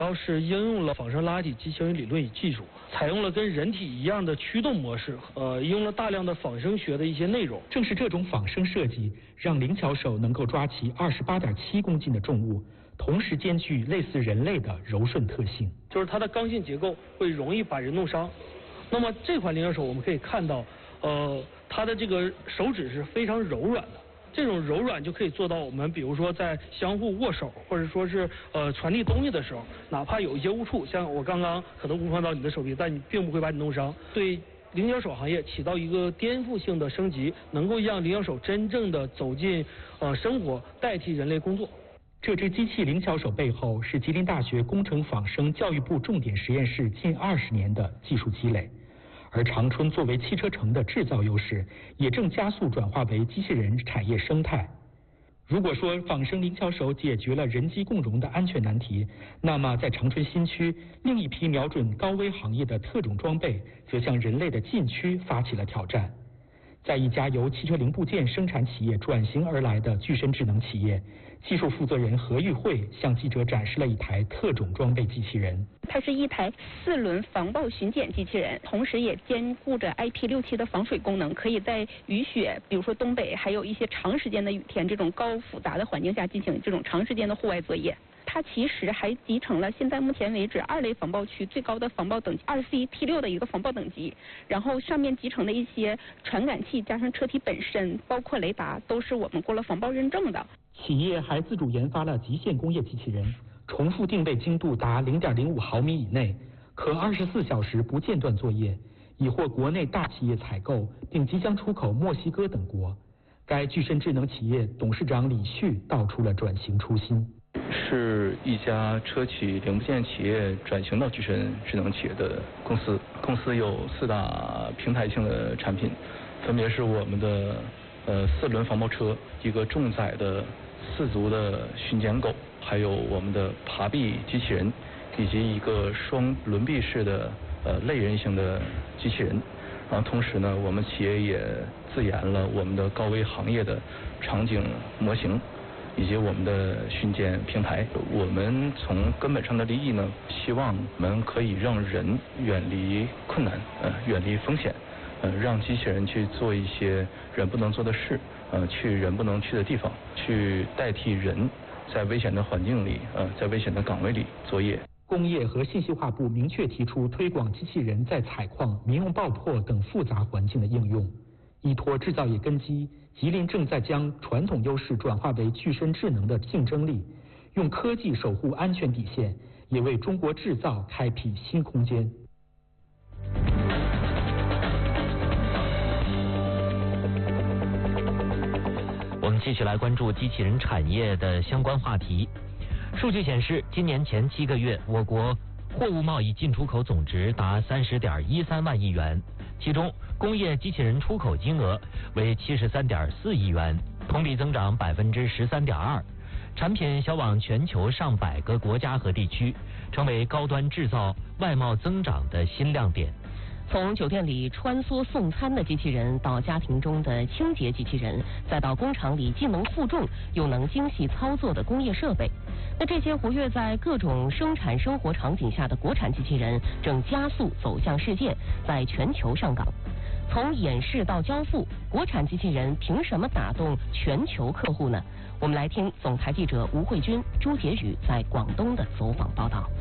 主要是应用了仿生拉体机器人理论与技术，采用了跟人体一样的驱动模式，应用了大量的仿生学的一些内容。 正是这种仿生设计，让灵巧手能够抓起28.7公斤的重物，同时兼具类似人类的柔顺特性。 就是它的刚性结构会容易把人弄伤。那么这款灵巧手我们可以看到，它的这个手指是非常柔软的。这种柔软就可以做到我们比如说在相互握手，或者说是传递东西的时候，哪怕有一些误触，像我刚刚可能误碰到你的手臂，但你并不会把你弄伤。对灵巧手行业起到一个颠覆性的升级，能够让灵巧手真正的走进生活，代替人类工作。 这只机器灵巧手背后是吉林大学工程仿生教育部重点实验室近20年的技术积累。而长春作为汽车城的制造优势，也正加速转化为机器人产业生态。如果说仿生灵巧手解决了人机共融的安全难题，那么在长春新区，另一批瞄准高危行业的特种装备，则向人类的禁区发起了挑战。在一家由汽车零部件生产企业转型而来的具身智能企业，技术负责人何玉慧向记者展示了一台特种装备机器人。 它是一台4轮防爆巡检机器人，同时也兼顾着 IP67的防水功能，可以在雨雪，比如说东北还有一些长时间的雨天这种高复杂的环境下进行这种长时间的户外作业。它其实还集成了现在目前为止2类防爆区最高的防爆等级24T6的一个防爆等级，然后上面集成的一些传感器加上车体本身，包括雷达，都是我们过了防爆认证的。 企业还自主研发了极限工业机器人，重复定位精度达0.05毫米以内，可24小时不间断作业，已获国内大企业采购，并即将出口墨西哥等国。该具身智能企业董事长李旭道出了转型初心。 是一家车企零部件企业转型到具身智能企业的公司。公司有4大平台性的产品，分别是我们的4轮防爆车，一个重载的4足的巡检狗，还有我们的爬臂机器人，以及一个双轮臂式的类人型的机器人。然后同时呢，我们企业也自研了我们的高危行业的场景模型，以及我们的巡检平台。我们从根本上的利益呢，希望我们可以让人远离困难，远离风险，让机器人去做一些人不能做的事，去人不能去的地方，去代替人在危险的环境里，在危险的岗位里作业。 工业和信息化部明确提出推广机器人在采矿、民用爆破等复杂环境的应用。依托制造业根基，吉林正在将传统优势转化为具身智能的竞争力，用科技守护安全底线，也为中国制造开辟新空间。 我们继续来关注机器人产业的相关话题。数据显示，今年前7个月，我国货物贸易进出口总值达30.13万亿元，其中工业机器人出口金额为73.4亿元，同比增长13.2%，产品销往全球上百个国家和地区，成为高端制造外贸增长的新亮点。 从酒店里穿梭送餐的机器人，到家庭中的清洁机器人，再到工厂里既能负重又能精细操作的工业设备，那这些活跃在各种生产生活场景下的国产机器人，正加速走向世界，在全球上岗。从演示到交付，国产机器人凭什么打动全球客户呢？我们来听总台记者吴慧君、朱杰宇在广东的走访报道。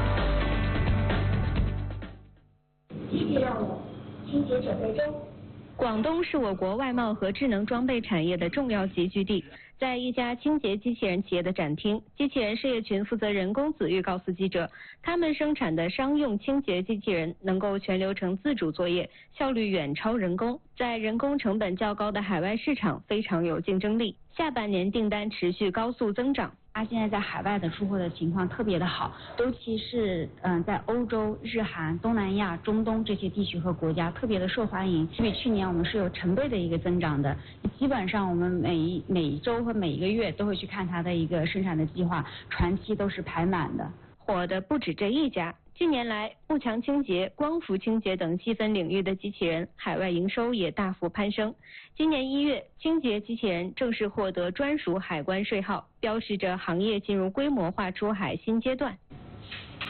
继续让我清洁准备中。 广东是我国外贸和智能装备产业的重要集聚地。在一家清洁机器人企业的展厅，机器人事业群负责人龚子玉告诉记者，他们生产的商用清洁机器人能够全流程自主作业，效率远超人工，在人工成本较高的海外市场非常有竞争力。下半年订单持续高速增长。 它现在在海外的出货的情况特别的好，尤其是在欧洲、日韩、东南亚、中东这些地区和国家特别的受欢迎，比去年我们是有成倍的一个增长的。基本上我们每一周和每一个月都会去看它的一个生产的计划，船期都是排满的。 火的不止这一家。近年来，步墙清洁、光伏清洁等细分领域的机器人海外营收也大幅攀升。今年1月，清洁机器人正式获得专属海关税号，标示着行业进入规模化出海新阶段。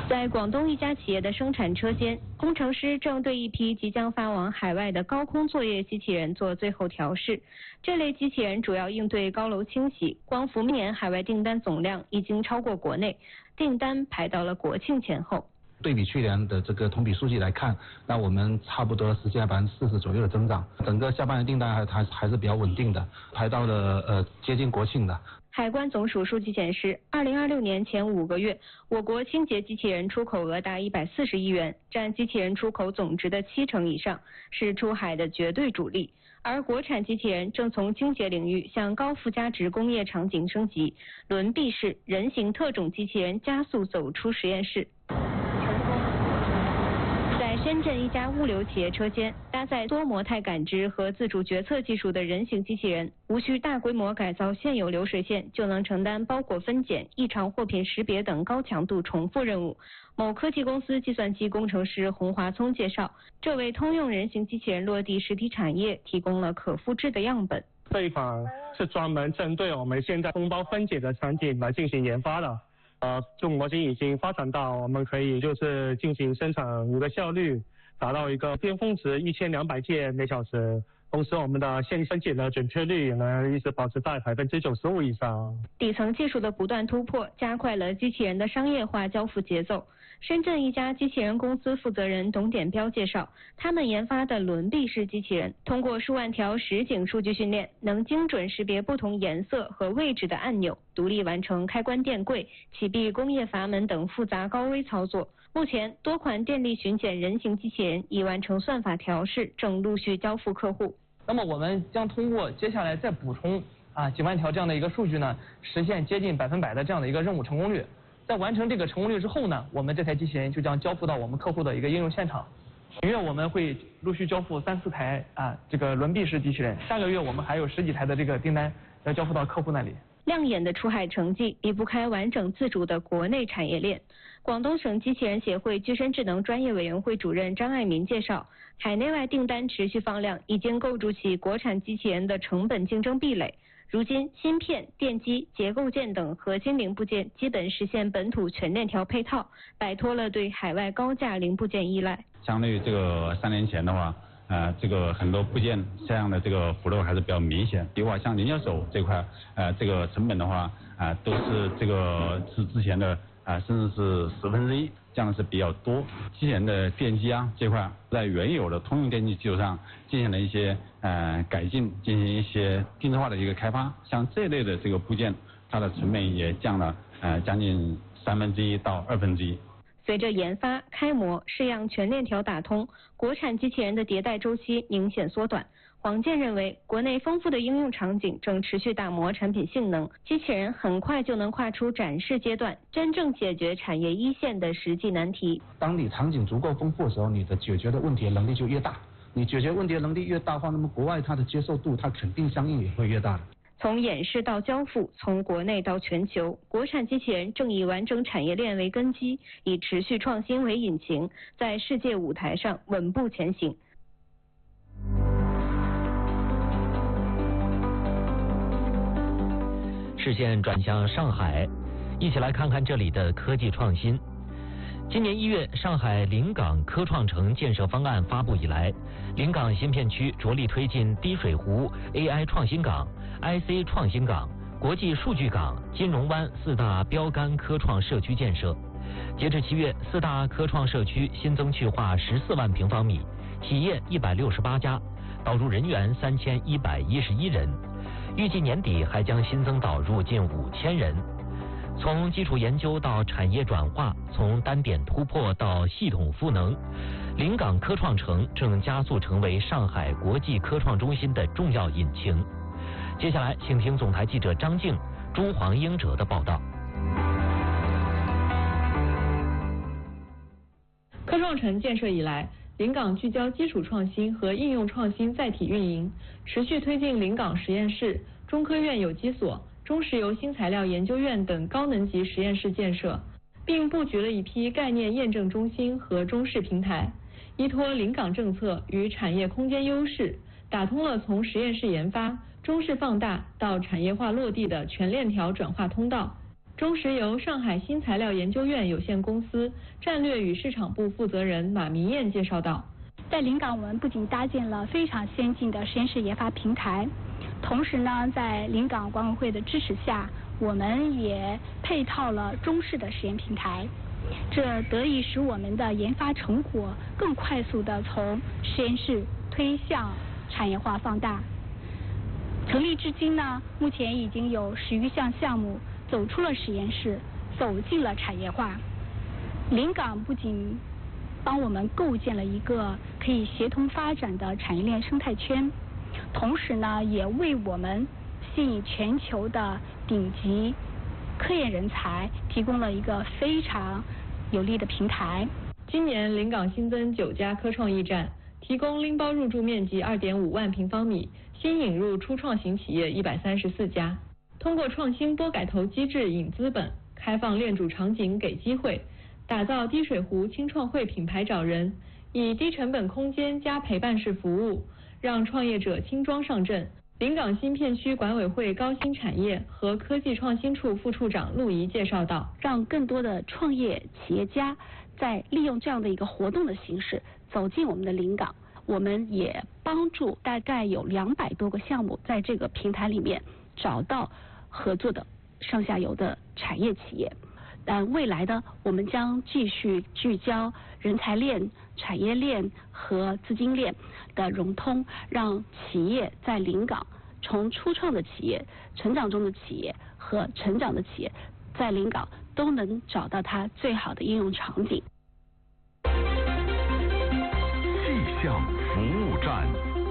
在广东一家企业的生产车间，工程师正对一批即将发往海外的高空作业机器人做最后调试。这类机器人主要应对高楼清洗，光伏年海外订单总量已经超过国内，订单排到了国庆前后。 对比去年的这个同比数据来看，那我们差不多实现了40%左右的增长，整个下半年订单还是比较稳定的，排到了接近国庆的。 海关总署数据显示，2026年前5个月，我国清洁机器人出口额达140亿元，占机器人出口总值的70%以上，是出海的绝对主力。而国产机器人正从清洁领域向高附加值工业场景升级，轮臂式人形特种机器人加速走出实验室。在深圳一家物流企业车间，搭载多模态感知和自主决策技术的人形机器人，无需大规模改造现有流水线，就能承担包裹分拣、异常货品识别等高强度重复任务。某科技公司计算机工程师洪华聪介绍，这为通用人形机器人落地实体产业提供了可复制的样本。 这一款是专门针对我们现在封包分解的场景来进行研发的。这种模型已经发展到我们可以就是进行生产一个效率达到一个巅峰值1200件每小时，同时我们的线分解的准确率也能一直保持在95%以上。 底层技术的不断突破，加快了机器人的商业化交付节奏。深圳一家机器人公司负责人董典彪介绍，他们研发的轮臂式机器人，通过数万条实景数据训练，能精准识别不同颜色和位置的按钮，独立完成开关电柜、启闭工业阀门等复杂高危操作。目前，多款电力巡检人形机器人已完成算法调试，正陆续交付客户。 那么我们将通过接下来再补充几万条这样的一个数据呢，实现接近100%的这样的一个任务成功率。在完成这个成功率之后呢，我们这台机器人就将交付到我们客户的一个应用现场。本月我们会陆续交付3、4台这个轮臂式机器人，下个月我们还有10几台的这个订单要交付到客户那里。 亮眼的出海成绩离不开完整自主的国内产业链。广东省机器人协会具身智能专业委员会主任张爱民介绍，海内外订单持续放量，已经构筑起国产机器人的成本竞争壁垒。如今，芯片、电机、结构件等核心零部件基本实现本土全链条配套，摆脱了对海外高价零部件依赖。 相对于这个3年前的话，这个很多部件这样的这个幅度还是比较明显。比如像菱角手这块，这个成本的话，都是这个是之前的甚至是1/10，这样是比较多。机器人的电机这块，在原有的通用电机基础上进行了一些改进，进行一些定制化的一个开发。像这类的这个部件，它的成本也降了将近1/3到1/2。 随着研发、开模、试样全链条打通，国产机器人的迭代周期明显缩短。黄健认为，国内丰富的应用场景正持续打磨产品性能，机器人很快就能跨出展示阶段，真正解决产业一线的实际难题。 当你场景足够丰富的时候，你的解决的问题的能力就越大。你解决问题的能力越大的话，那么国外它的接受度，它肯定相应也会越大的。 从演示到交付，从国内到全球，国产机器人正以完整产业链为根基，以持续创新为引擎，在世界舞台上稳步前行。 视线转向上海，一起来看看这里的科技创新。今年1月，上海临港科创城建设方案发布以来，临港新片区着力推进滴水湖 AI 创新港、IC 创新港、国际数据港、金融湾4大标杆科创社区建设。截至7月，4大科创社区新增去化14万平方米，企业168家，导入人员3111人。预计年底还将新增导入近5000人。从基础研究到产业转化，从单点突破到系统赋能，临港科创城正加速成为上海国际科创中心的重要引擎。接下来，请听总台记者张静、朱黄英哲的报道。 科创城建设以来，临港聚焦基础创新和应用创新载体运营，持续推进临港实验室、中科院有机所、中石油新材料研究院等高能级实验室建设，并布局了一批概念验证中心和中试平台，依托临港政策与产业空间优势，打通了从实验室研发、中试放大到产业化落地的全链条转化通道。 中石油上海新材料研究院有限公司战略与市场部负责人马明艳介绍道， 在临港我们不仅搭建了非常先进的实验室研发平台，同时呢，在临港管委会的支持下，我们也配套了中式的实验平台，这得以使我们的研发成果更快速地从实验室推向产业化放大。成立至今呢，目前已经有10余项项目走出了实验室，走进了产业化。临港不仅帮我们构建了一个可以协同发展的产业链生态圈，同时呢，也为我们吸引全球的顶级科研人才提供了一个非常有利的平台。 今年临港新增9家科创驿站，提供拎包入驻面积2.5万平方米，新引入初创型企业134家。通过创新拨改投机制引资本，开放链主场景给机会，打造滴水湖青创会品牌找人，以低成本空间加陪伴式服务，让创业者轻装上阵。临港新片区管委会高新产业和科技创新处副处长陆怡介绍道， 让更多的创业企业家在利用这样的一个活动的形式走进我们的临港，我们也帮助大概有200多个项目在这个平台里面找到合作的上下游的产业企业。但未来呢，我们将继续聚焦人才链、产业链和资金链的融通，让企业在临港从初创的企业、成长中的企业和成长的企业，在临港都能找到它最好的应用场景。 气象服务站。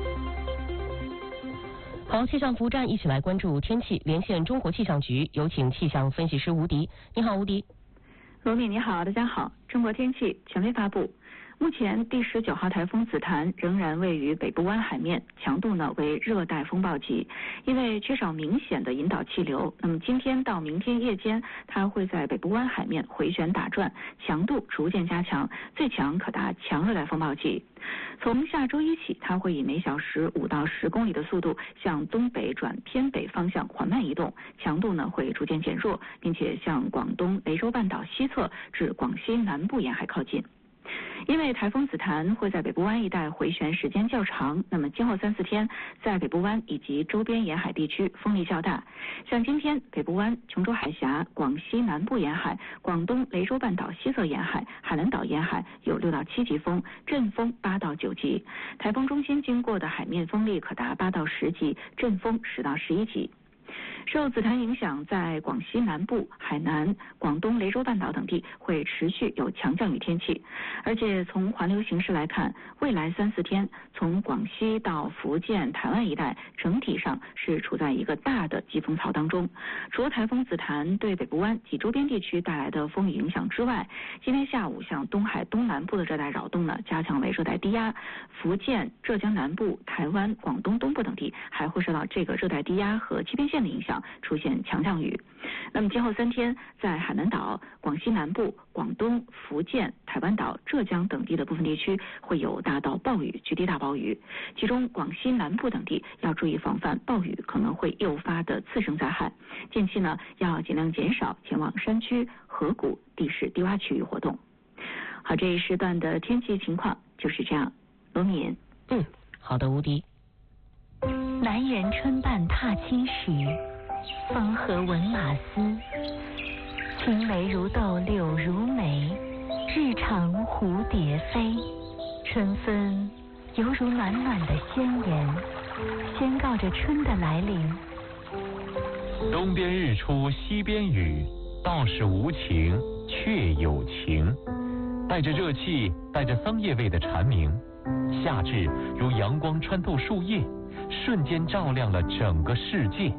好，气象服务站一起来关注天气，连线中国气象局，有请气象分析师吴迪。你好，吴迪。 罗敏你好，大家好。中国天气权威发布，目前第19号台风紫檀仍然位于北部湾海面，强度呢为热带风暴级，因为缺少明显的引导气流，那么今天到明天夜间，它会在北部湾海面回旋打转，强度逐渐加强，最强可达强热带风暴级。从下周一起，它会以每小时5到10公里的速度向东北转偏北方向缓慢移动，强度呢会逐渐减弱，并且向广东雷州半岛西侧至广西南部沿海靠近。因为台风紫檀会在北部湾一带回旋时间较长，那么今后3、4天在北部湾以及周边沿海地区风力较大。像今天北部湾、琼州海峡、广西南部沿海、广东雷州半岛西侧沿海、海南岛沿海有6到7级风，阵风8到9级。台风中心经过的海面风力可达8到10级，阵风10到11级。受紫檀影响，在广西南部、海南、广东雷州半岛等地会持续有强降雨天气，而且从环流形势来看，未来3、4天从广西到福建、台湾一带整体上是处在一个大的季风槽当中。除了台风紫檀对北部湾及周边地区带来的风雨影响之外，今天下午向东海东南部的热带扰动呢加强为热带低压，福建、浙江南部、台湾、广东东部等地还会受到这个热带低压和欺边线的影响，出现强降雨。那么今后3天，在海南岛、广西南部、广东、福建、台湾岛、浙江等地的部分地区会有大到暴雨、局地大暴雨，其中广西南部等地要注意防范暴雨可能会诱发的次生灾害。近期呢，要尽量减少前往山区、河谷、地势低洼区域活动。好，这一时段的天气情况就是这样。罗敏。 好的，吴迪。 南园春半踏青时，风和闻马嘶。青梅如豆柳如眉，日长蝴蝶飞。春风犹如暖暖的宣言，宣告着春的来临。 东边日出西边雨，道是无晴却有晴。带着热气，带着桑叶味的蝉鸣，夏至如阳光穿透树叶，瞬间照亮了整个世界。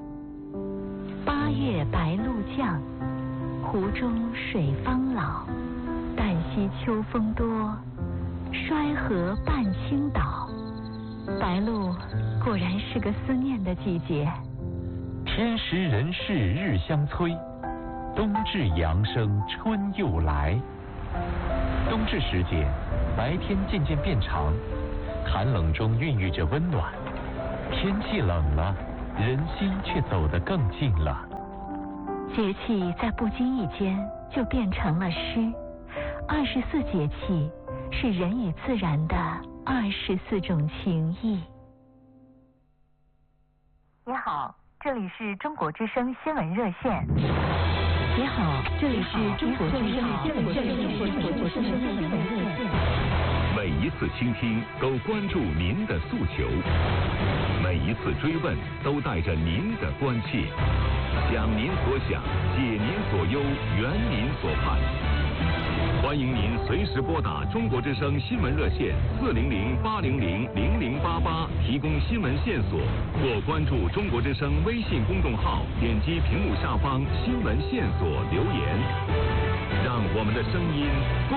8月白露降，湖中水方老。旦夕秋风多，衰河半倾倒。白露果然是个思念的季节。 天时人事日相催，冬至阳生春又来。冬至时节，白天渐渐变长，寒冷中孕育着温暖。天气冷了，人心却走得更近了。 节气在不经意间就变成了诗。24节气是人与自然的24种情谊。 你好，这里是中国之声新闻热线。 你好，这里是中国之声新闻热线。 每一次倾听都关注您的诉求，每一次追问都带着您的关切，想您所想，解您所忧，圆您所盼。欢迎您随时拨打中国之声新闻热线400-800-0088提供新闻线索，或关注中国之声微信公众号，点击屏幕下方新闻线索留言，让我们的声音共